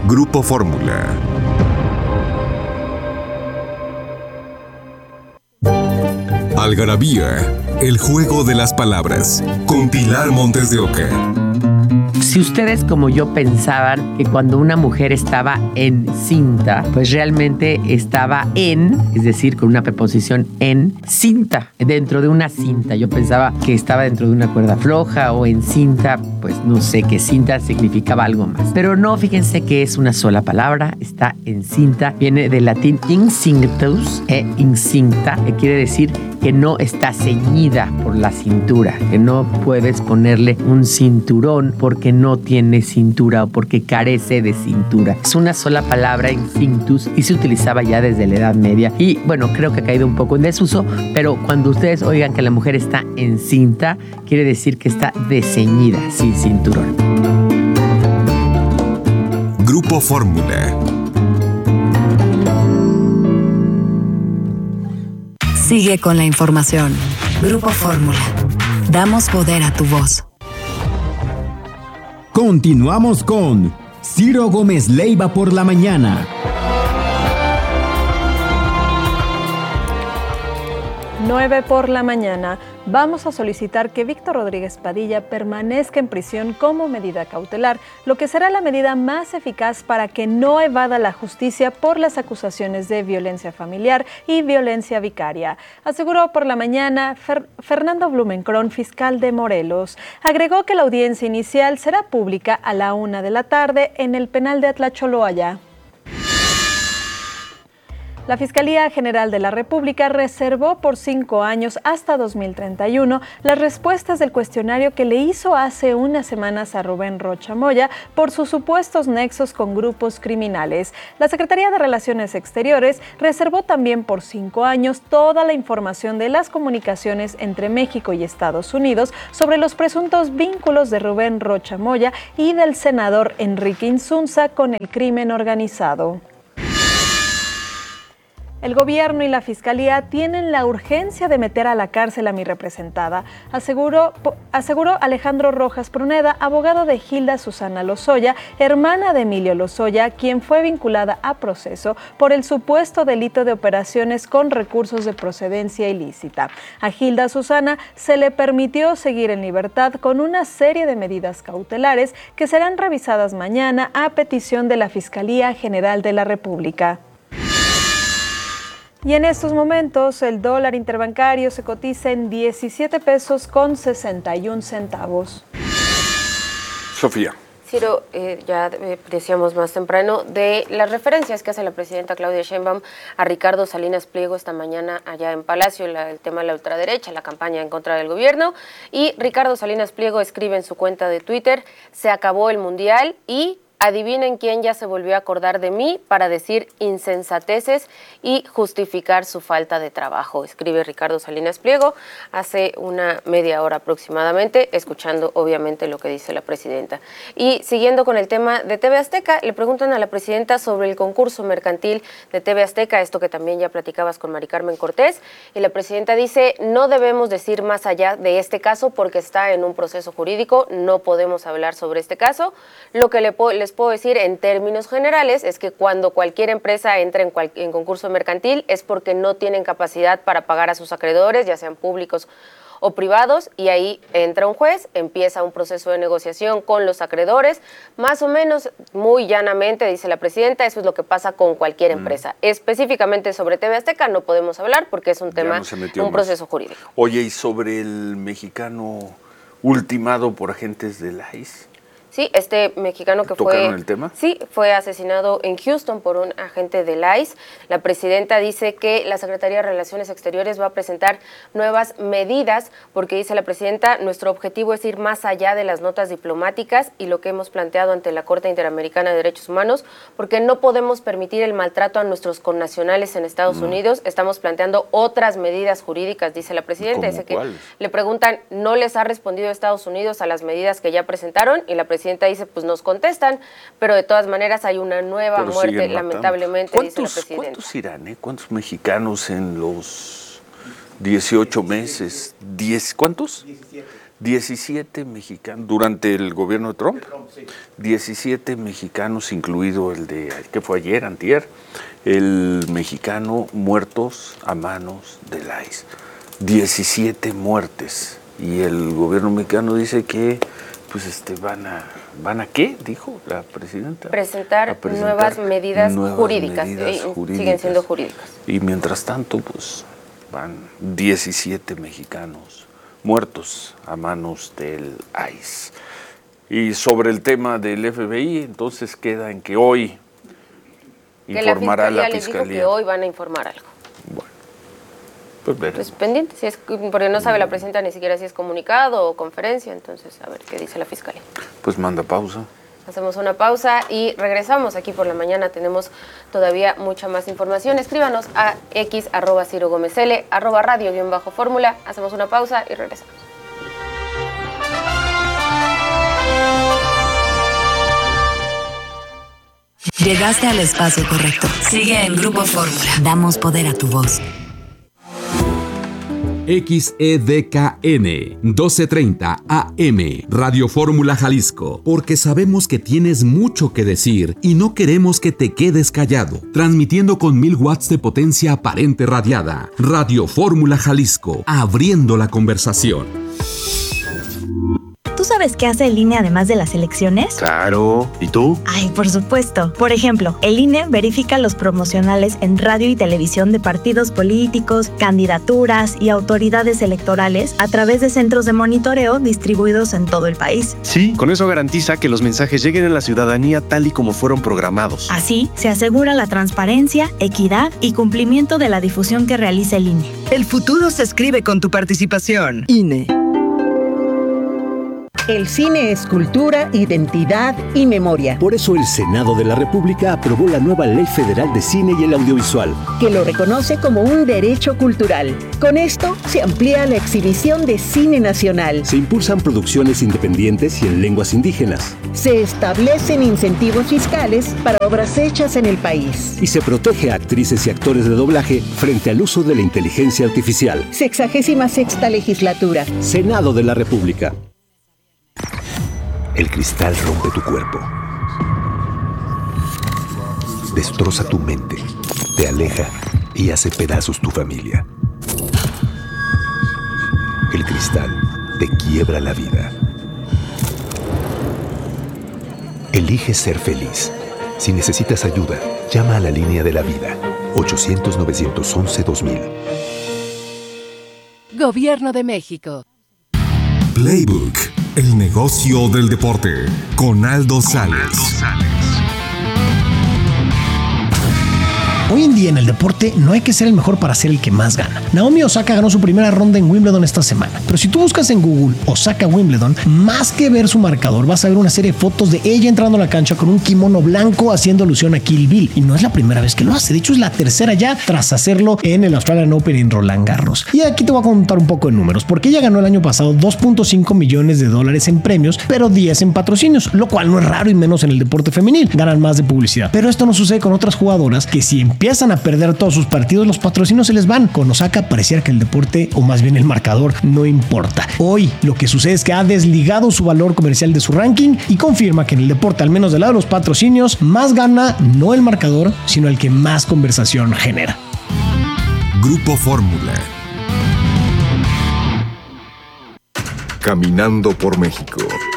Grupo Fórmula. Algarabía, el juego de las palabras, con Pilar Montes de Oca. Si ustedes como yo pensaban que cuando una mujer estaba encinta, pues realmente estaba es decir, con una preposición en cinta, dentro de una cinta. Yo pensaba que estaba dentro de una cuerda floja o en cinta, pues no sé, que cinta significaba algo más. Pero no, fíjense que es una sola palabra, está encinta, viene del latín incinctus incinta, que quiere decir que no está ceñida por la cintura, que no puedes ponerle un cinturón porque no tiene cintura o porque carece de cintura. Es una sola palabra, incinctus, y se utilizaba ya desde la Edad Media. Y bueno, creo que ha caído un poco en desuso, pero cuando ustedes oigan que la mujer está encinta, quiere decir que está desceñida, sin cinturón. Grupo Fórmula. Sigue con la información. Grupo Fórmula. Damos poder a tu voz. Continuamos con Ciro Gómez Leiva por la mañana. 9 por la mañana. Vamos a solicitar que Víctor Rodríguez Padilla permanezca en prisión como medida cautelar, lo que será la medida más eficaz para que no evada la justicia por las acusaciones de violencia familiar y violencia vicaria, aseguró por la mañana Fernando Blumenkron, fiscal de Morelos. Agregó que la audiencia inicial será pública a la 1:00 p.m. en el penal de Atlacholoaya. La Fiscalía General de la República reservó por 5 años hasta 2031 las respuestas del cuestionario que le hizo hace unas semanas a Rubén Rocha Moya por sus supuestos nexos con grupos criminales. La Secretaría de Relaciones Exteriores reservó también por 5 años toda la información de las comunicaciones entre México y Estados Unidos sobre los presuntos vínculos de Rubén Rocha Moya y del senador Enrique Insunza con el crimen organizado. El gobierno y la fiscalía tienen la urgencia de meter a la cárcel a mi representada, aseguró Alejandro Rojas Pruneda, abogado de Hilda Susana Lozoya, hermana de Emilio Lozoya, quien fue vinculada a proceso por el supuesto delito de operaciones con recursos de procedencia ilícita. A Hilda Susana se le permitió seguir en libertad con una serie de medidas cautelares que serán revisadas mañana a petición de la Fiscalía General de la República. Y en estos momentos el dólar interbancario se cotiza en 17 pesos con 61 centavos. Sofía. Ciro, ya decíamos más temprano de las referencias que hace la presidenta Claudia Sheinbaum a Ricardo Salinas Pliego esta mañana allá en Palacio, el tema de la ultraderecha, la campaña en contra del gobierno. Y Ricardo Salinas Pliego escribe en su cuenta de Twitter: se acabó el mundial y adivinen quién ya se volvió a acordar de mí para decir insensateces y justificar su falta de trabajo. Escribe Ricardo Salinas Pliego hace una media hora aproximadamente, escuchando obviamente lo que dice la presidenta. Y siguiendo con el tema de TV Azteca, le preguntan a la presidenta sobre el concurso mercantil de TV Azteca, esto que también ya platicabas con Mari Carmen Cortés, y la presidenta dice: no debemos decir más allá de este caso porque está en un proceso jurídico, no podemos hablar sobre este caso. Lo que les puedo decir en términos generales es que cuando cualquier empresa entra en concurso mercantil es porque no tienen capacidad para pagar a sus acreedores, ya sean públicos o privados, y ahí entra un juez, empieza un proceso de negociación con los acreedores, más o menos, muy llanamente, dice la presidenta, eso es lo que pasa con cualquier empresa. Específicamente sobre TV Azteca no podemos hablar porque es un tema, un proceso jurídico. Oye, ¿y sobre el mexicano ultimado por agentes de la ICE? Sí, este mexicano que ¿Tocaron el tema? Sí, fue asesinado en Houston por un agente del ICE. La presidenta dice que la Secretaría de Relaciones Exteriores va a presentar nuevas medidas porque, dice la presidenta, nuestro objetivo es ir más allá de las notas diplomáticas y lo que hemos planteado ante la Corte Interamericana de Derechos Humanos, porque no podemos permitir el maltrato a nuestros connacionales en Estados Unidos. Estamos planteando otras medidas jurídicas, dice la presidenta. Dice que le preguntan, ¿no les ha respondido Estados Unidos a las medidas que ya presentaron? Y la presidenta dice, pues nos contestan, pero de todas maneras hay una nueva muerte, lamentablemente, dice la presidenta. ¿Cuántos irán, cuántos mexicanos en los 18 meses? ¿10? ¿Cuántos? 17. 17 mexicanos, durante el gobierno de Trump, 17 mexicanos, incluido el de, que fue ayer, antier, el mexicano muertos a manos del ICE. 17 muertes. Y el gobierno mexicano dice que pues ¿van a qué? Dijo la presidenta. Presentar nuevas medidas jurídicas. Siguen siendo jurídicas. Y mientras tanto, pues van 17 mexicanos muertos a manos del ICE. Y sobre el tema del FBI, entonces queda en que hoy informará la Fiscalía. Les dijo que hoy van a informar algo. Bueno, pues pendiente, porque no sabe la presidenta ni siquiera si es comunicado o conferencia, entonces a ver qué dice la Fiscalía. Pues manda pausa. Hacemos una pausa y regresamos aquí por la mañana. Tenemos todavía mucha más información. Escríbanos a x @CiroGómezL, @radio_fórmula. Hacemos una pausa y regresamos. Llegaste al espacio correcto. Sigue en Grupo Fórmula. Damos poder a tu voz. XEDKN 1230 AM Radio Fórmula Jalisco, porque sabemos que tienes mucho que decir y no queremos que te quedes callado. Transmitiendo con 1000 watts de potencia aparente radiada. Radio Fórmula Jalisco, abriendo la conversación. ¿Tú sabes qué hace el INE además de las elecciones? Claro. ¿Y tú? Ay, por supuesto. Por ejemplo, el INE verifica los promocionales en radio y televisión de partidos políticos, candidaturas y autoridades electorales a través de centros de monitoreo distribuidos en todo el país. Sí, con eso garantiza que los mensajes lleguen a la ciudadanía tal y como fueron programados. Así, se asegura la transparencia, equidad y cumplimiento de la difusión que realiza el INE. El futuro se escribe con tu participación. INE. El cine es cultura, identidad y memoria. Por eso el Senado de la República aprobó la nueva Ley Federal de Cine y el Audiovisual, que lo reconoce como un derecho cultural. Con esto se amplía la exhibición de cine nacional. Se impulsan producciones independientes y en lenguas indígenas. Se establecen incentivos fiscales para obras hechas en el país. Y se protege a actrices y actores de doblaje frente al uso de la inteligencia artificial. 66ª legislatura. Senado de la República. El cristal rompe tu cuerpo, destroza tu mente, te aleja y hace pedazos tu familia. El cristal te quiebra la vida. Elige ser feliz. Si necesitas ayuda, llama a la línea de la vida, 800-911-2000. Gobierno de México. Playbook, el negocio del deporte, con Aldo Sales. Hoy en día en el deporte no hay que ser el mejor para ser el que más gana. Naomi Osaka ganó su primera ronda en Wimbledon esta semana. Pero si tú buscas en Google Osaka Wimbledon, más que ver su marcador, vas a ver una serie de fotos de ella entrando a la cancha con un kimono blanco haciendo alusión a Kill Bill. Y no es la primera vez que lo hace. De hecho, es la tercera ya tras hacerlo en el Australian Open en Roland Garros. Y aquí te voy a contar un poco de números, porque ella ganó el año pasado $2.5 millones en premios, pero 10 en patrocinios, lo cual no es raro y menos en el deporte femenil. Ganan más de publicidad. Pero esto no sucede con otras jugadoras que si empiezan a perder todos sus partidos, los patrocinios se les van. Con Osaka pareciera que el deporte, o más bien el marcador, no importa. Hoy lo que sucede es que ha desligado su valor comercial de su ranking y confirma que en el deporte, al menos del lado de los patrocinios, más gana no el marcador, sino el que más conversación genera. Grupo Fórmula. Caminando por México.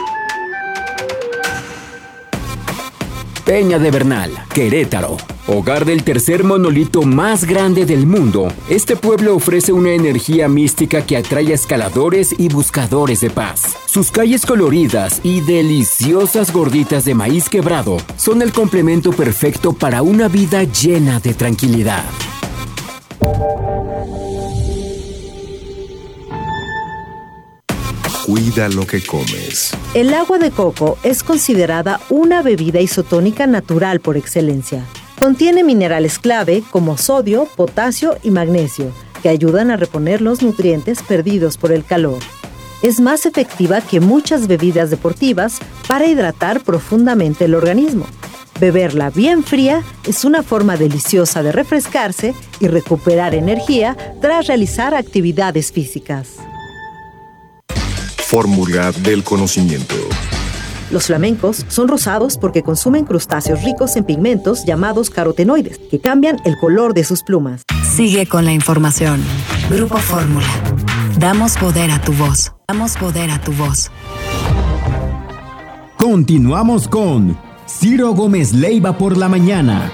Peña de Bernal, Querétaro. Hogar del tercer monolito más grande del mundo, este pueblo ofrece una energía mística que atrae a escaladores y buscadores de paz. Sus calles coloridas y deliciosas gorditas de maíz quebrado son el complemento perfecto para una vida llena de tranquilidad. Cuida lo que comes. El agua de coco es considerada una bebida isotónica natural por excelencia. Contiene minerales clave como sodio, potasio y magnesio, que ayudan a reponer los nutrientes perdidos por el calor. Es más efectiva que muchas bebidas deportivas para hidratar profundamente el organismo. Beberla bien fría es una forma deliciosa de refrescarse y recuperar energía tras realizar actividades físicas. Fórmula del conocimiento. Los flamencos son rosados porque consumen crustáceos ricos en pigmentos llamados carotenoides, que cambian el color de sus plumas. Sigue con la información. Grupo Fórmula. Damos poder a tu voz. Damos poder a tu voz. Continuamos con Ciro Gómez Leiva por la mañana.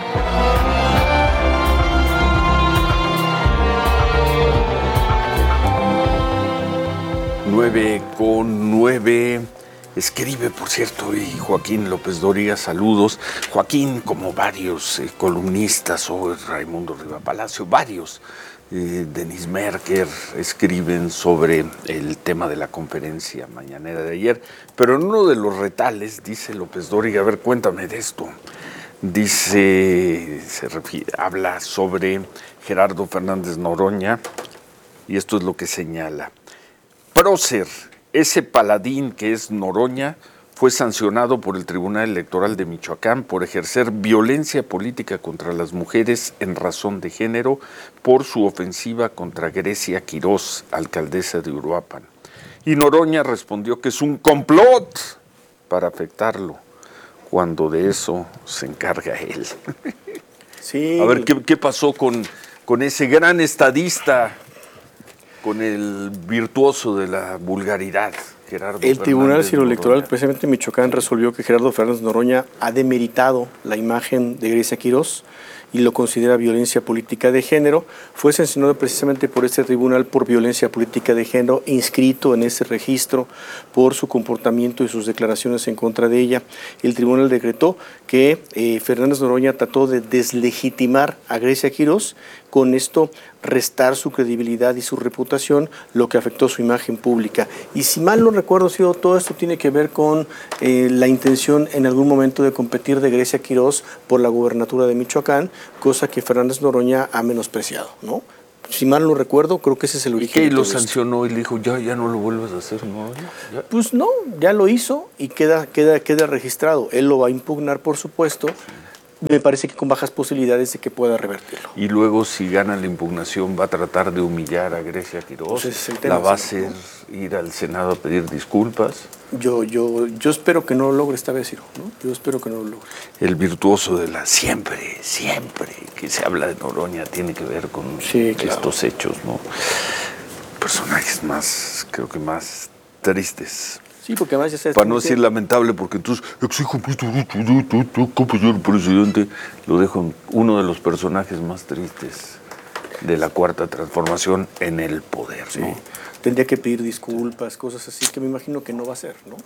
9:09. Escribe, por cierto, y Joaquín López Dóriga, saludos. Joaquín, como varios columnistas, o Raimundo Riva Palacio, varios, Denis Merker, escriben sobre el tema de la conferencia mañanera de ayer. Pero en uno de los retales, dice López Dóriga, a ver, cuéntame de esto. Dice, habla sobre Gerardo Fernández Noroña, y esto es lo que señala. Prócer, ese paladín que es Noroña, fue sancionado por el Tribunal Electoral de Michoacán por ejercer violencia política contra las mujeres en razón de género por su ofensiva contra Grecia Quirós, alcaldesa de Uruapan. Y Noroña respondió que es un complot para afectarlo, cuando de eso se encarga él. Sí. A ver, ¿qué pasó con ese gran estadista, con el virtuoso de la vulgaridad, Gerardo Fernández? El Tribunal Ciro Electoral, Noroña, precisamente en Michoacán, resolvió que Gerardo Fernández Noroña ha demeritado la imagen de Grecia Quirós y lo considera violencia política de género. Fue sancionado precisamente por este tribunal por violencia política de género, inscrito en ese registro por su comportamiento y sus declaraciones en contra de ella. El tribunal decretó que Fernández Noroña trató de deslegitimar a Grecia Quirós, con esto restar su credibilidad y su reputación, lo que afectó su imagen pública. Y si mal no recuerdo, Ciro, todo esto tiene que ver con la intención en algún momento de competir de Grecia Quirós por la gubernatura de Michoacán, cosa que Fernández Noroña ha menospreciado, ¿no? Si mal no recuerdo, creo que ese es el origen. ¿Y qué? ¿Lo sancionó y le dijo, ya no lo vuelvas a hacer, no? ¿Ya? Pues no, ya lo hizo y queda registrado. Él lo va a impugnar, por supuesto. Me parece que con bajas posibilidades de que pueda revertirlo. Y luego, si gana la impugnación, va a tratar de humillar a Grecia Quirós. Pues es el tema, la va a hacer ir al Senado a pedir disculpas. Yo espero que no lo logre esta vez, Ciro, ¿no? Yo espero que no lo logre. El virtuoso de la siempre que se habla de Noroña tiene que ver con estos hechos, ¿no? Personajes más, creo que más tristes. Sí, porque además ya sabes... Para no decir lamentable, porque entonces exijo compañero presidente, lo dejo en uno de los personajes más tristes de la Cuarta Transformación en el poder, ¿no? Sí. Tendría que pedir disculpas, cosas así, que me imagino que no va a hacer, ¿no?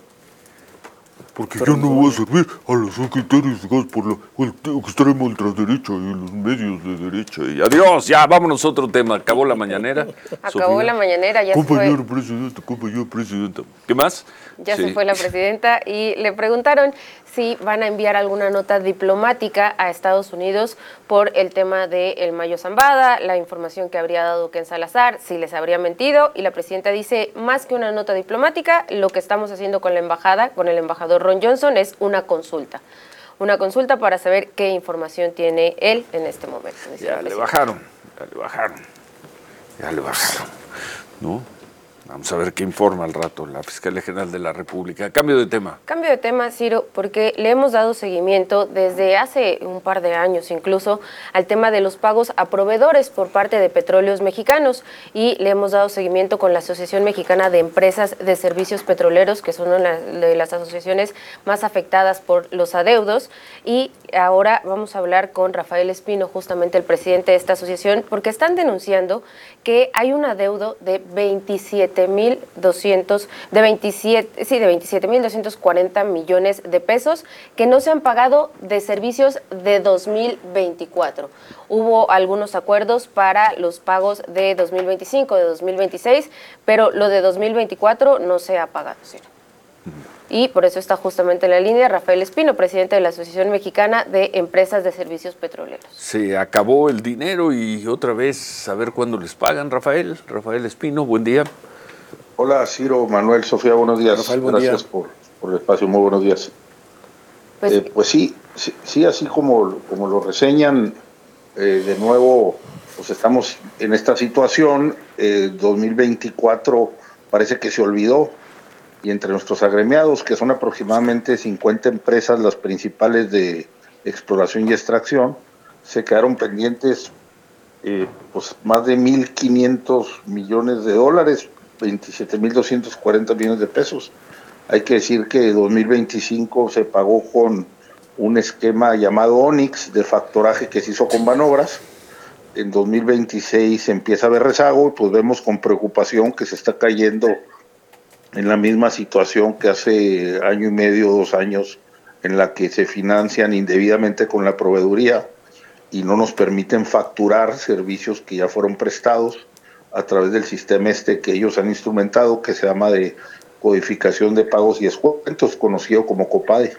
Porque yo no voy a servir a los secretarios por la extrema ultraderecha y los medios de derecha. Y adiós, ya, vámonos a otro tema. Acabó la mañanera. Acabó la mañanera, ya compañero presidenta. ¿Qué más? Ya se fue la presidenta y le preguntaron si van a enviar alguna nota diplomática a Estados Unidos por el tema del Mayo Zambada, la información que habría dado Ken Salazar, si les habría mentido, y la presidenta dice, más que una nota diplomática, lo que estamos haciendo con la embajada, con el embajador Ron Johnson, es una consulta para saber qué información tiene él en este momento. Ya le bajaron, ¿no? Vamos a ver qué informa al rato la Fiscalía General de la República. Cambio de tema, Ciro, porque le hemos dado seguimiento desde hace un par de años incluso al tema de los pagos a proveedores por parte de Petróleos Mexicanos, y le hemos dado seguimiento con la Asociación Mexicana de Empresas de Servicios Petroleros, que son una de las asociaciones más afectadas por los adeudos, y ahora vamos a hablar con Rafael Espino, justamente el presidente de esta asociación, porque están denunciando que hay un adeudo de 27.240 millones de pesos que no se han pagado de servicios de 2024. Hubo algunos acuerdos para los pagos de 2025, de 2026, pero lo de 2024 no se ha pagado, ¿sí? Y por eso está justamente en la línea Rafael Espino, presidente de la Asociación Mexicana de Empresas de Servicios Petroleros. Se acabó el dinero y otra vez a ver cuándo les pagan, Rafael Espino, buen día. Hola, Ciro, Manuel, Sofía, buenos días. Rafael, gracias por el espacio, muy buenos días. Pues sí, así como lo reseñan, de nuevo, pues estamos en esta situación. 2024 parece que se olvidó y entre nuestros agremiados, que son aproximadamente 50 empresas, las principales de exploración y extracción, se quedaron pendientes pues más de 1.500 millones de dólares, 27.240 millones de pesos. Hay que decir que 2025 se pagó con un esquema llamado Onix de factoraje que se hizo con Banobras. En 2026 empieza a haber rezago, pues vemos con preocupación que se está cayendo en la misma situación que hace año y medio, 2 años, en la que se financian indebidamente con la proveeduría y no nos permiten facturar servicios que ya fueron prestados a través del sistema que ellos han instrumentado, que se llama de codificación de pagos y descuentos, conocido como COPADE.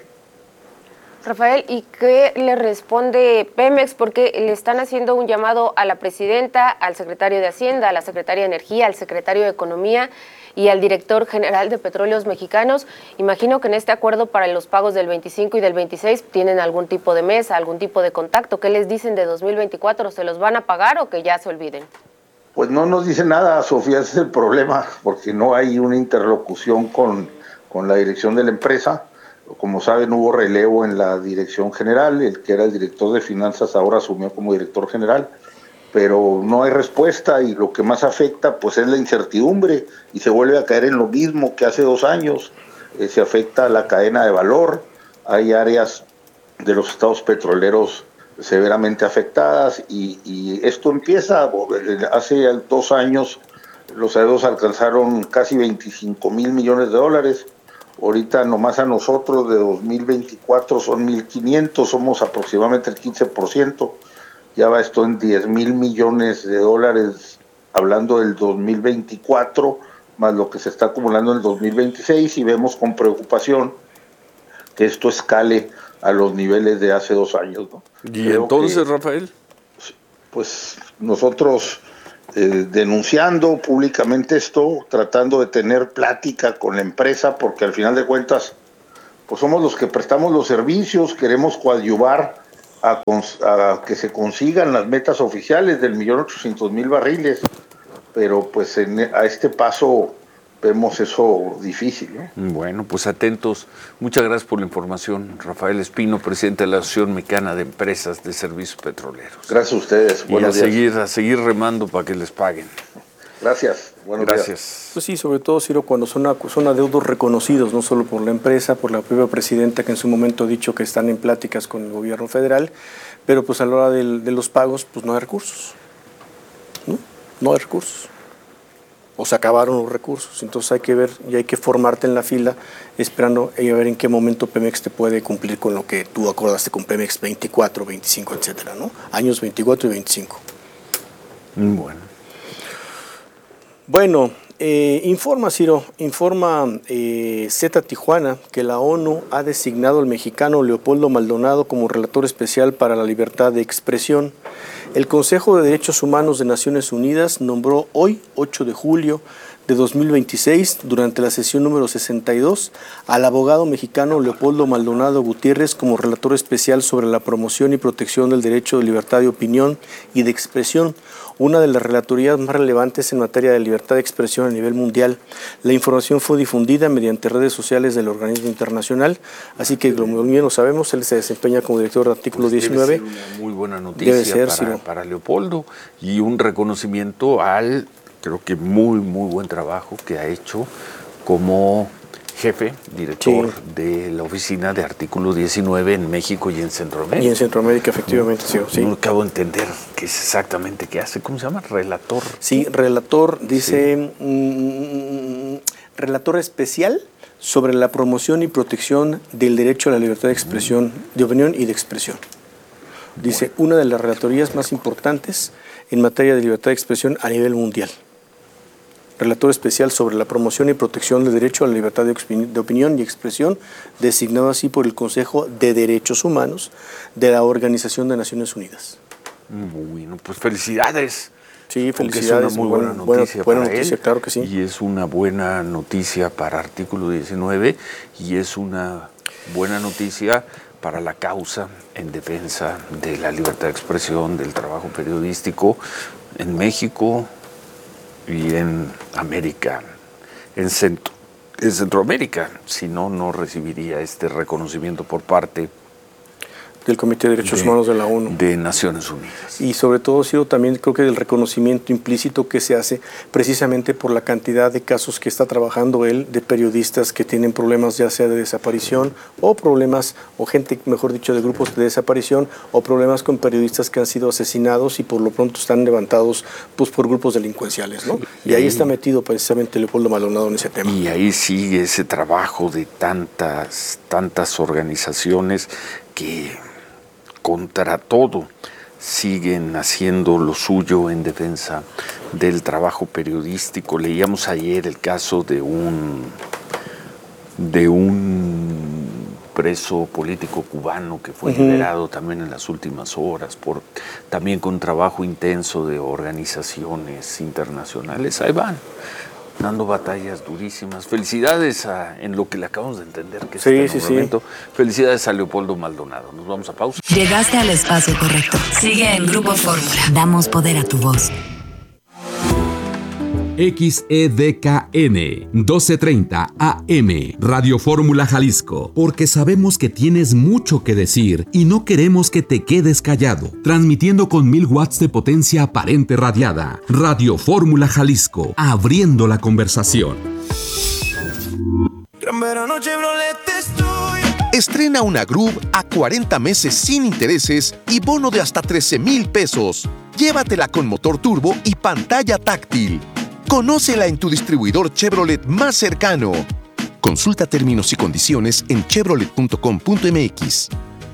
Rafael, ¿y qué le responde Pemex? Porque le están haciendo un llamado a la presidenta, al secretario de Hacienda, a la secretaria de Energía, al secretario de Economía y al director general de Petróleos Mexicanos. Imagino que en este acuerdo para los pagos del 25 y del 26 tienen algún tipo de mesa, algún tipo de contacto. ¿Qué les dicen de 2024? ¿Se los van a pagar o que ya se olviden? Pues no nos dice nada, Sofía, ese es el problema, porque no hay una interlocución con la dirección de la empresa. Como saben, hubo relevo en la dirección general, el que era el director de finanzas ahora asumió como director general, pero no hay respuesta y lo que más afecta pues es la incertidumbre y se vuelve a caer en lo mismo que hace 2 años. Se afecta a la cadena de valor, hay áreas de los estados petroleros severamente afectadas y esto empieza, hace 2 años los aceros alcanzaron casi 25,000 millones de dólares. Ahorita nomás a nosotros de 2024 son 1.500, somos aproximadamente el 15%. Ya va esto en 10,000 millones de dólares, hablando del 2024, más lo que se está acumulando en el 2026, y vemos con preocupación que esto escale a los niveles de hace 2 años, ¿no? ¿Y creo entonces, Rafael? Pues nosotros denunciando públicamente esto, tratando de tener plática con la empresa, porque al final de cuentas pues somos los que prestamos los servicios, queremos coadyuvar a que se consigan las metas oficiales del 1.800.000 barriles, pero pues a este paso vemos eso difícil, ¿no? Bueno, pues atentos. Muchas gracias por la información, Rafael Espino, presidente de la Asociación Mexicana de Empresas de Servicios Petroleros. Gracias a ustedes. Buenos días. A seguir remando para que les paguen. Gracias. Buenos días. Pues sí, sobre todo, Ciro, cuando son adeudos reconocidos, no solo por la empresa, por la propia presidenta, que en su momento ha dicho que están en pláticas con el gobierno federal, pero pues a la hora de los pagos, pues no hay recursos. No hay recursos. O se acabaron los recursos, entonces hay que ver y hay que formarte en la fila esperando a ver en qué momento Pemex te puede cumplir con lo que tú acordaste con Pemex 24, 25, etcétera, ¿no? Años 24 y 25. Bueno, informa, Ciro, Z Tijuana que la ONU ha designado al mexicano Leopoldo Maldonado como relator especial para la libertad de expresión. El Consejo de Derechos Humanos de Naciones Unidas nombró hoy, 8 de julio de 2026, durante la sesión número 62, al abogado mexicano Leopoldo Maldonado Gutiérrez como relator especial sobre la promoción y protección del derecho de libertad de opinión y de expresión, una de las relatorías más relevantes en materia de libertad de expresión a nivel mundial. La información fue difundida mediante redes sociales del organismo internacional, así que como bien lo sabemos, él se desempeña como director de Artículo 19. Debe ser una muy buena noticia para Leopoldo y un reconocimiento al, creo que muy buen trabajo que ha hecho como jefe, director de la oficina de Artículo 19 en México y en Centroamérica. Y en Centroamérica, efectivamente, sí. No acabo de entender qué es exactamente qué hace. ¿Cómo se llama? Relator. Sí, relator, dice, relator especial sobre la promoción y protección del derecho a la libertad de expresión, de opinión y de expresión. Dice, una de las relatorías más importantes en materia de libertad de expresión a nivel mundial. Relator especial sobre la promoción y protección del derecho a la libertad de opinión y expresión, designado así por el Consejo de Derechos Humanos de la Organización de Naciones Unidas. Bueno, pues felicidades. Sí, felicidades. Es una muy buena noticia para él, claro que sí. Y es una buena noticia para Artículo 19 y es una buena noticia para la causa en defensa de la libertad de expresión, del trabajo periodístico en México y en América, en en Centroamérica. Si no, no recibiría este reconocimiento por parte del Comité de Derechos Humanos de la ONU. De Naciones Unidas. Y sobre todo, Ciro, también creo que del reconocimiento implícito que se hace precisamente por la cantidad de casos que está trabajando él, de periodistas que tienen problemas ya sea de desaparición o problemas, o gente, mejor dicho, de grupos de desaparición, o problemas con periodistas que han sido asesinados y por lo pronto están levantados pues, por grupos delincuenciales, ¿no? Y ahí está metido precisamente Leopoldo Maldonado en ese tema. Y ahí sigue ese trabajo de tantas organizaciones que contra todo siguen haciendo lo suyo en defensa del trabajo periodístico. Leíamos ayer el caso de un preso político cubano que fue liberado también en las últimas horas, también con trabajo intenso de organizaciones internacionales. Ahí van, dando batallas durísimas. Felicidades en lo que le acabamos de entender que es este momento. Felicidades a Leopoldo Maldonado. Nos vamos a pausa. Llegaste al espacio correcto. Sigue en Grupo Fórmula. Damos poder a tu voz. XEDKN 1230 AM Radio Fórmula Jalisco, porque sabemos que tienes mucho que decir y no queremos que te quedes callado. Transmitiendo con 1000 watts de potencia aparente radiada. Radio Fórmula Jalisco, abriendo la conversación. Gran verano Chevrolet estoy. Estrena una Groove a 40 meses sin intereses y bono de hasta 13,000 pesos. Llévatela con motor turbo y pantalla táctil. Conócela en tu distribuidor Chevrolet más cercano. Consulta términos y condiciones en chevrolet.com.mx.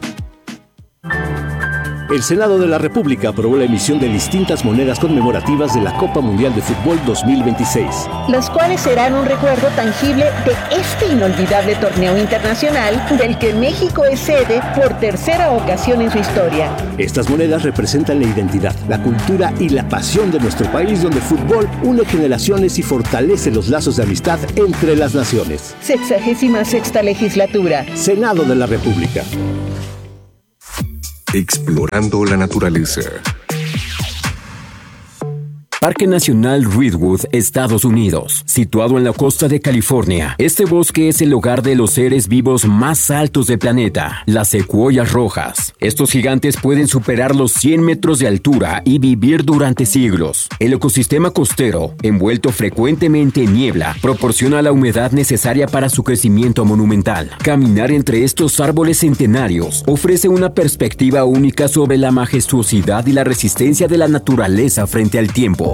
El Senado de la República aprobó la emisión de distintas monedas conmemorativas de la Copa Mundial de Fútbol 2026. Las cuales serán un recuerdo tangible de este inolvidable torneo internacional del que México es sede por tercera ocasión en su historia. Estas monedas representan la identidad, la cultura y la pasión de nuestro país, donde el fútbol une generaciones y fortalece los lazos de amistad entre las naciones. 66ª legislatura. Senado de la República. Explorando la naturaleza. Parque Nacional Redwood, Estados Unidos, situado en la costa de California. Este bosque es el hogar de los seres vivos más altos del planeta, las secuoyas rojas. Estos gigantes pueden superar los 100 metros de altura y vivir durante siglos. El ecosistema costero, envuelto frecuentemente en niebla, proporciona la humedad necesaria para su crecimiento monumental. Caminar entre estos árboles centenarios ofrece una perspectiva única sobre la majestuosidad y la resistencia de la naturaleza frente al tiempo.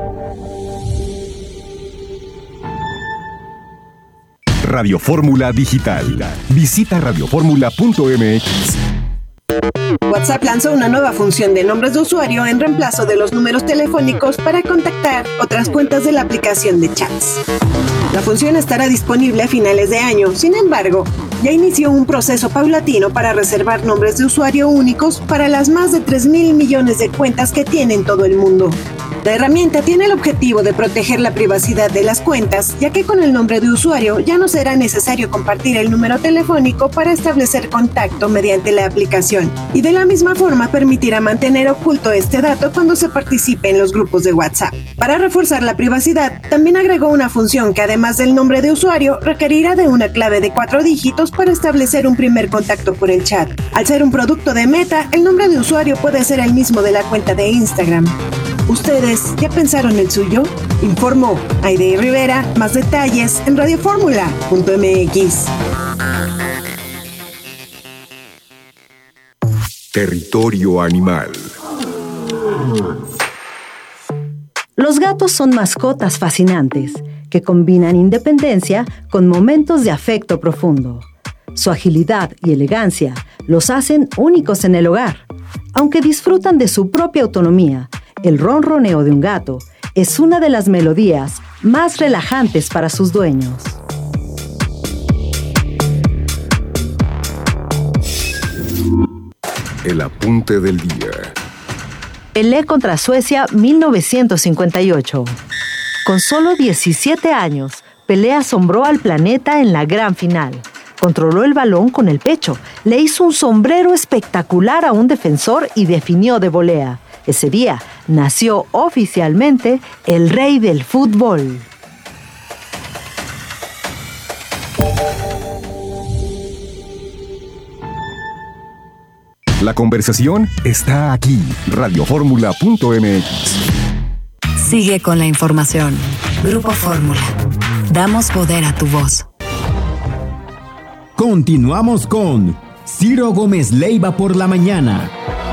Radio Fórmula Digital. Visita radioformula.mx. WhatsApp lanzó una nueva función de nombres de usuario en reemplazo de los números telefónicos para contactar otras cuentas de la aplicación de chats. La función estará disponible a finales de año, sin embargo, ya inició un proceso paulatino para reservar nombres de usuario únicos para las más de 3,000 millones de cuentas que tiene en todo el mundo. La herramienta tiene el objetivo de proteger la privacidad de las cuentas, ya que con el nombre de usuario ya no será necesario compartir el número telefónico para establecer contacto mediante la aplicación, y de la misma forma permitirá mantener oculto este dato cuando se participe en los grupos de WhatsApp. Para reforzar la privacidad, también agregó una función que además del nombre de usuario requerirá de una clave de 4 dígitos para establecer un primer contacto por el chat. Al ser un producto de Meta, el nombre de usuario puede ser el mismo de la cuenta de Instagram. ¿Ustedes ya pensaron el suyo? Informó Aide Rivera. Más detalles en radioformula.mx. Territorio animal. Los gatos son mascotas fascinantes que combinan independencia con momentos de afecto profundo. Su agilidad y elegancia los hacen únicos en el hogar. Aunque disfrutan de su propia autonomía, el ronroneo de un gato es una de las melodías más relajantes para sus dueños. El apunte del día. Pelé contra Suecia 1958. Con solo 17 años, Pelé asombró al planeta en la gran final. Controló el balón con el pecho, le hizo un sombrero espectacular a un defensor y definió de volea. Ese día nació oficialmente el rey del fútbol. La conversación está aquí. Radioformula.mx. Sigue con la información. Grupo Fórmula. Damos poder a tu voz. Continuamos con Ciro Gómez Leiva por la mañana.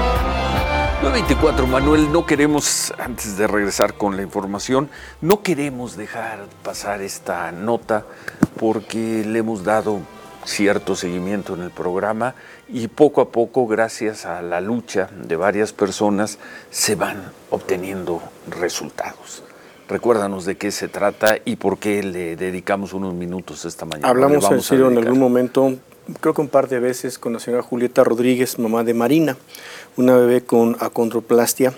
9:24, Manuel, no queremos, antes de regresar con la información, no queremos dejar pasar esta nota porque le hemos dado cierto seguimiento en el programa y poco a poco, gracias a la lucha de varias personas, se van obteniendo resultados. Recuérdanos de qué se trata y por qué le dedicamos unos minutos esta mañana. Hablamos en serio en algún momento, creo que un par de veces, con la señora Julieta Rodríguez, mamá de Marina, una bebé con acondroplasia,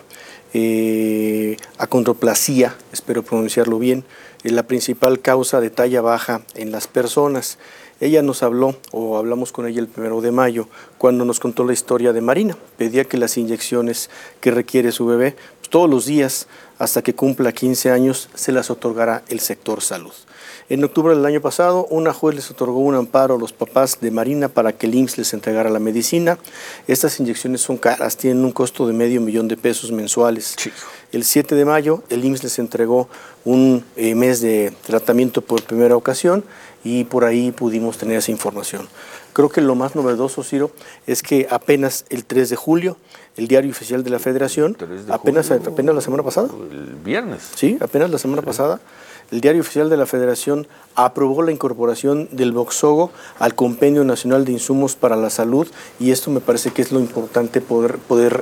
espero pronunciarlo bien, es la principal causa de talla baja en las personas. Ella nos habló, o hablamos con ella el 1 de mayo, cuando nos contó la historia de Marina. Pedía que las inyecciones que requiere su bebé, pues, todos los días, hasta que cumpla 15 años, se las otorgará el sector salud. En octubre del año pasado, una juez les otorgó un amparo a los papás de Marina para que el IMSS les entregara la medicina. Estas inyecciones son caras, tienen un costo de $500,000 mensuales. Sí. El 7 de mayo, el IMSS les entregó un mes de tratamiento por primera ocasión y por ahí pudimos tener esa información. Creo que lo más novedoso, Ciro, es que apenas el 3 de julio, el Diario Oficial de la Federación, apenas la semana pasada. El viernes. Sí, apenas la semana pasada. El Diario Oficial de la Federación aprobó la incorporación del Voxzogo al Compendio Nacional de Insumos para la Salud, y esto me parece que es lo importante, poder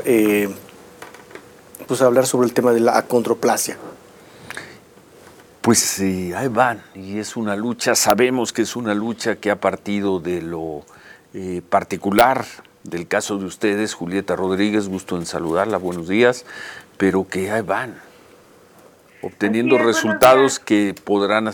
pues hablar sobre el tema de la acondroplasia. Pues sí, ahí van, y es una lucha, sabemos que es una lucha que ha partido de lo particular del caso de ustedes, Julieta Rodríguez, gusto en saludarla, buenos días, pero que ahí van, obteniendo resultados que podrán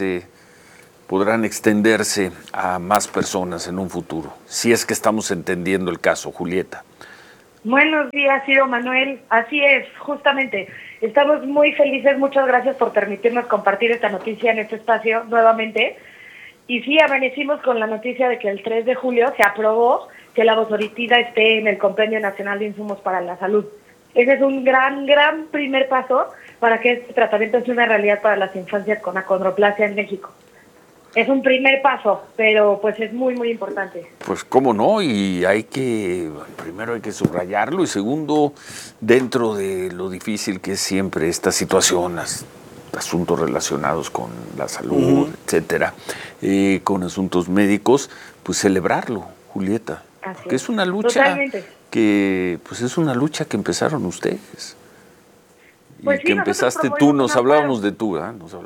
extenderse a más personas en un futuro, si es que estamos entendiendo el caso, Julieta. Buenos días, Ciro, Manuel. Así es, justamente. Estamos muy felices, muchas gracias por permitirnos compartir esta noticia en este espacio nuevamente. Y sí, amanecimos con la noticia de que el 3 de julio se aprobó que la vosoritida esté en el Compendio Nacional de Insumos para la Salud. Ese es un gran primer paso para que este tratamiento sea una realidad para las infancias con acondroplasia en México. Es un primer paso, pero pues es muy importante. Pues cómo no, y primero hay que subrayarlo, y segundo, dentro de lo difícil que es siempre esta situación, asuntos relacionados con la salud, etcétera, con asuntos médicos, pues celebrarlo, Julieta. Así que es una lucha totalmente. que empezaron ustedes. Pues y sí, que empezaste tú, nos hablábamos de tú.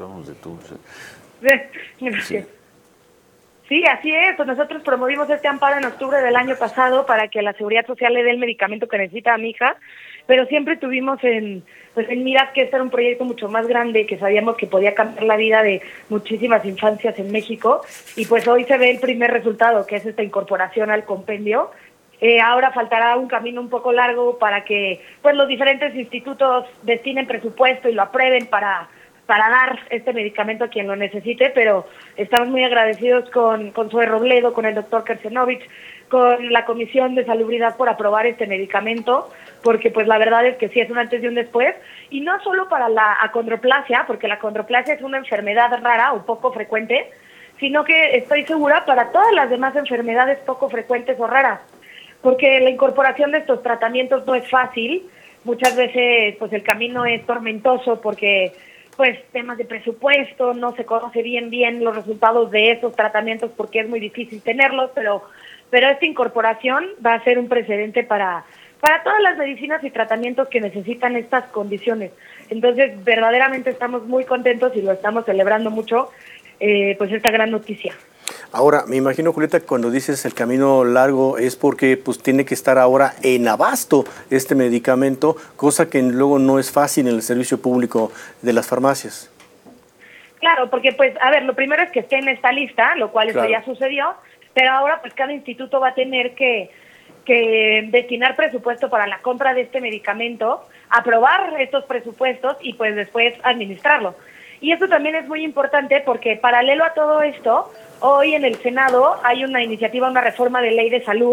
Sí, así es. Pues nosotros promovimos este amparo en octubre del año pasado para que la Seguridad Social le dé el medicamento que necesita a mi hija, pero siempre tuvimos en miras que este era un proyecto mucho más grande, que sabíamos que podía cambiar la vida de muchísimas infancias en México, y pues hoy se ve el primer resultado, que es esta incorporación al compendio. Ahora faltará un camino un poco largo para que pues los diferentes institutos destinen presupuesto y lo aprueben para dar este medicamento a quien lo necesite, pero estamos muy agradecidos con Zoe Robledo, con el doctor Kersenovich, con la Comisión de Salubridad por aprobar este medicamento, porque pues la verdad es que sí es un antes y un después, y no solo para la acondroplasia, porque la acondroplasia es una enfermedad rara o poco frecuente, sino que estoy segura para todas las demás enfermedades poco frecuentes o raras, porque la incorporación de estos tratamientos no es fácil, muchas veces pues el camino es tormentoso porque pues temas de presupuesto, no se conoce bien los resultados de esos tratamientos porque es muy difícil tenerlos, pero esta incorporación va a ser un precedente para todas las medicinas y tratamientos que necesitan estas condiciones. Entonces, verdaderamente estamos muy contentos y lo estamos celebrando mucho, pues esta gran noticia. Ahora, me imagino, Julieta, cuando dices el camino largo es porque pues tiene que estar ahora en abasto este medicamento, cosa que luego no es fácil en el servicio público de las farmacias. Claro, porque pues, a ver, lo primero es que esté en esta lista, lo cual eso ya sucedió, pero ahora pues cada instituto va a tener que destinar presupuesto para la compra de este medicamento, aprobar estos presupuestos y pues después administrarlo. Y eso también es muy importante porque paralelo a todo esto, hoy en el Senado hay una iniciativa, una reforma de ley de salud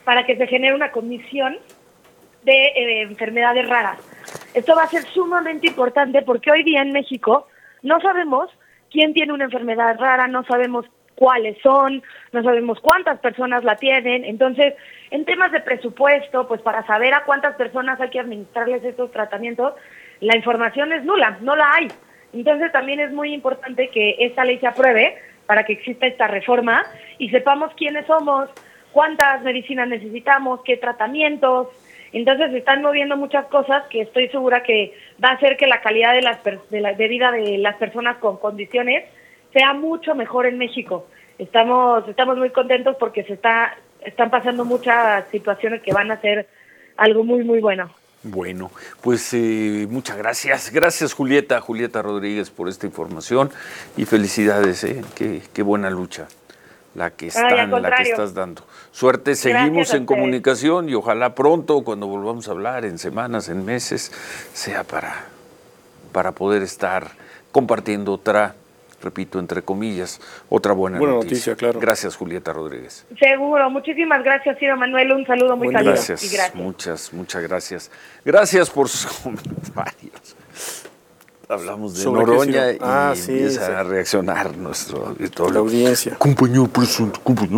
para que se genere una comisión de enfermedades raras. Esto va a ser sumamente importante porque hoy día en México no sabemos quién tiene una enfermedad rara, no sabemos cuáles son, no sabemos cuántas personas la tienen. Entonces, en temas de presupuesto, pues para saber a cuántas personas hay que administrarles estos tratamientos, la información es nula, no la hay. Entonces, también es muy importante que esta ley se apruebe para que exista esta reforma y sepamos quiénes somos, cuántas medicinas necesitamos, qué tratamientos. Entonces se están moviendo muchas cosas que estoy segura que va a hacer que la calidad de vida de las personas con condiciones sea mucho mejor en México. Estamos muy contentos porque están pasando muchas situaciones que van a ser algo muy, muy bueno. Bueno, pues muchas gracias. Gracias, Julieta Rodríguez, por esta información y felicidades, qué buena lucha la que estás dando. Suerte, seguimos en comunicación y ojalá pronto, cuando volvamos a hablar, en semanas, en meses, sea para poder estar compartiendo otra, repito, entre comillas, otra buena noticia. Claro. Gracias, Julieta Rodríguez. Seguro, muchísimas gracias, Ciro Manuel, un saludo muy cálido. Gracias, muchas gracias. Gracias por sus comentarios. Hablamos de Noroña y empieza a reaccionar nuestro auditorio. La audiencia. Compañero presidente.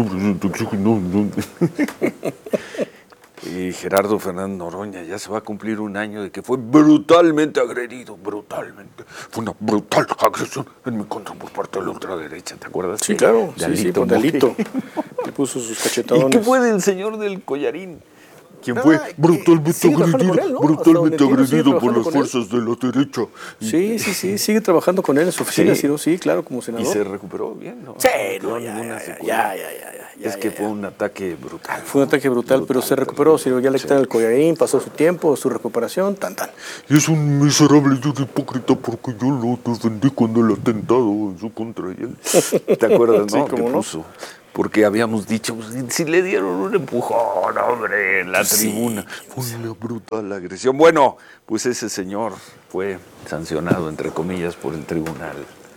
Y Gerardo Fernández Noroña ya se va a cumplir un año de que fue brutalmente agredido, brutalmente. Fue una brutal agresión en mi contra por parte de la ultraderecha, ¿te acuerdas? Sí, claro, por delito. Le puso sus cachetadones. ¿Y qué fue del señor del collarín? ¿Quién fue brutalmente agredido por las fuerzas de la derecha? Sí, sigue trabajando con él en su oficina, sí, claro, como senador. ¿Y se recuperó bien? ¿No? Sí, ya. Es que fue un ataque brutal. Fue un ataque brutal, pero se recuperó, ya le quitaron el collarín, pasó su tiempo, su recuperación, tan. Y es un miserable y un hipócrita porque yo lo defendí con el atentado en su contra. ¿Te acuerdas, no? Sí, ¿cómo no? Puso. Porque habíamos dicho, si le dieron un empujón, hombre, en la tribuna. Fue una brutal agresión. Bueno, pues ese señor fue sancionado, entre comillas, por el Tribunal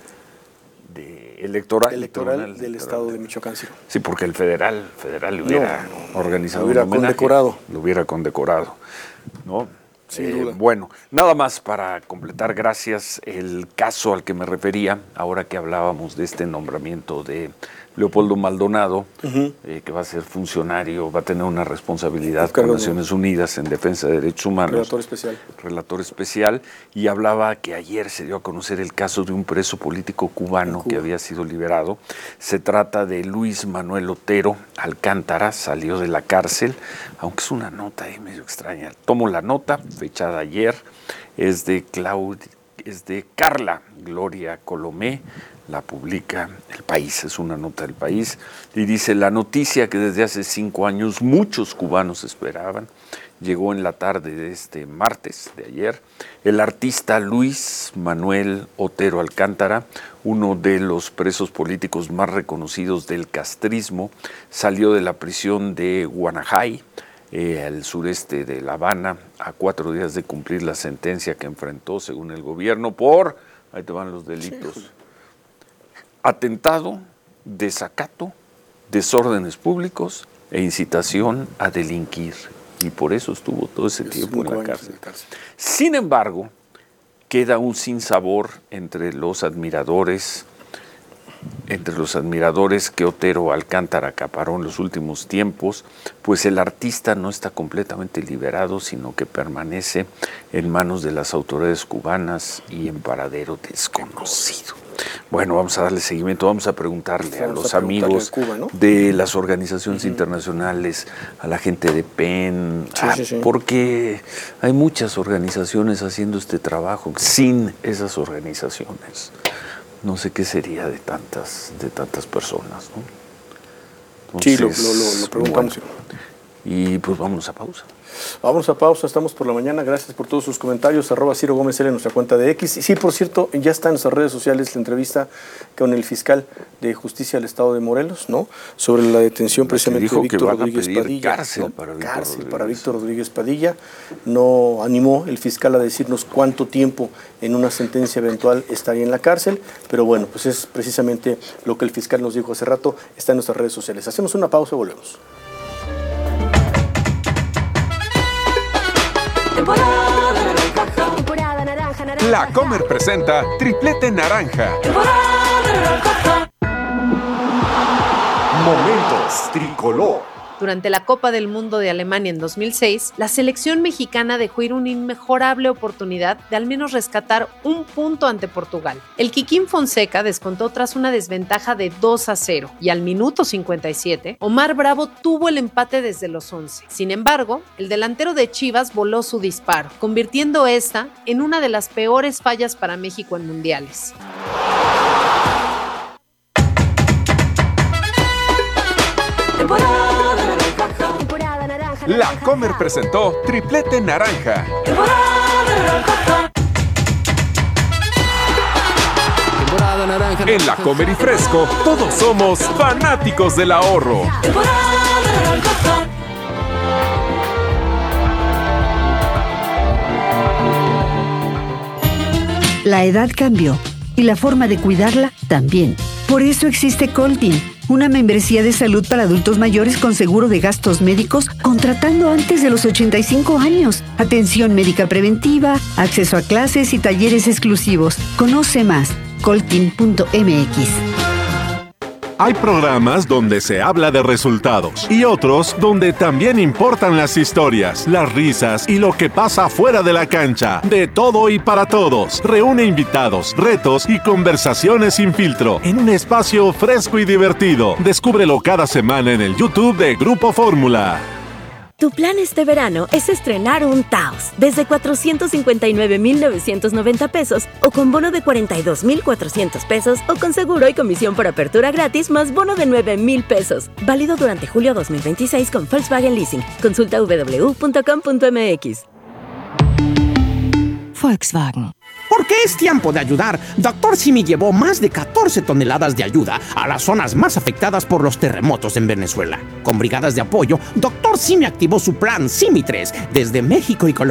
Electoral del Estado de Michoacán. Sí, porque el federal le hubiera organizado lo hubiera un homenaje, condecorado. Lo hubiera condecorado, ¿no? Sin duda. Bueno, nada más para completar, gracias, el caso al que me refería, ahora que hablábamos de este nombramiento de Leopoldo Maldonado, que va a ser funcionario, va a tener una responsabilidad con Naciones Unidas en defensa de derechos humanos. Relator especial, y hablaba que ayer se dio a conocer el caso de un preso político cubano que había sido liberado. Se trata de Luis Manuel Otero Alcántara, salió de la cárcel, aunque es una nota ahí medio extraña. Tomo la nota, fechada ayer, es de Carla Gloria Colomé, la publica El País, es una nota del País, y dice: la noticia que desde hace 5 años muchos cubanos esperaban, llegó en la tarde de este martes, de ayer. El artista Luis Manuel Otero Alcántara, uno de los presos políticos más reconocidos del castrismo, salió de la prisión de Guanajay, al sureste de La Habana, a 4 días de cumplir la sentencia que enfrentó, según el gobierno, por, ahí te van los delitos: atentado, desacato, desórdenes públicos e incitación a delinquir. Y por eso estuvo todo ese tiempo en la cárcel. Sin embargo, queda un sinsabor entre los admiradores que Otero Alcántara acaparó en los últimos tiempos, pues el artista no está completamente liberado, sino que permanece en manos de las autoridades cubanas y en paradero desconocido. Bueno, vamos a darle seguimiento, vamos a preguntarle a los amigos Cuba, ¿no? de las organizaciones internacionales, a la gente de PEN, porque hay muchas organizaciones haciendo este trabajo. Sin esas organizaciones, no sé qué sería de tantas personas, ¿no? Entonces, lo preguntamos. Bueno, y pues vámonos a pausa. Vamos a pausa, estamos por la mañana. Gracias por todos sus comentarios. @Ciro Gómez L en nuestra cuenta de X. Y sí, por cierto, ya está en nuestras redes sociales la entrevista con el fiscal de Justicia del Estado de Morelos, ¿no? Sobre la detención precisamente de Víctor Rodríguez Padilla. Cárcel para Víctor Rodríguez Padilla. No animó el fiscal a decirnos cuánto tiempo en una sentencia eventual estaría en la cárcel, pero bueno, pues es precisamente lo que el fiscal nos dijo hace rato. Está en nuestras redes sociales. Hacemos una pausa y volvemos. La Comer presenta Triplete Naranja. Momentos Tricolor. Durante la Copa del Mundo de Alemania en 2006, la selección mexicana dejó ir una inmejorable oportunidad de al menos rescatar un punto ante Portugal. El Kikín Fonseca descontó tras una desventaja de 2-0 y al minuto 57, Omar Bravo tuvo el empate desde los 11. Sin embargo, el delantero de Chivas voló su disparo, convirtiendo esta en una de las peores fallas para México en mundiales. La Comer presentó Triplete Naranja. En La Comer y Fresco, todos somos fanáticos del ahorro. La edad cambió y la forma de cuidarla también. Por eso existe Coltin, una membresía de salud para adultos mayores con seguro de gastos médicos contratando antes de los 85 años. Atención médica preventiva, acceso a clases y talleres exclusivos. Conoce más, coltin.mx. Hay programas donde se habla de resultados y otros donde también importan las historias, las risas y lo que pasa fuera de la cancha. De todo y para todos. Reúne invitados, retos y conversaciones sin filtro en un espacio fresco y divertido. Descúbrelo cada semana en el YouTube de Grupo Fórmula. Tu plan este verano es estrenar un Taos desde 459,990 pesos o con bono de 42,400 pesos o con seguro y comisión por apertura gratis más bono de 9,000 pesos. Válido durante julio 2026 con Volkswagen Leasing. Consulta www.com.mx. Volkswagen. Porque es tiempo de ayudar, Dr. Simi llevó más de 14 toneladas de ayuda a las zonas más afectadas por los terremotos en Venezuela. Con brigadas de apoyo, Dr. Simi activó su plan Simi 3 desde México y Colombia.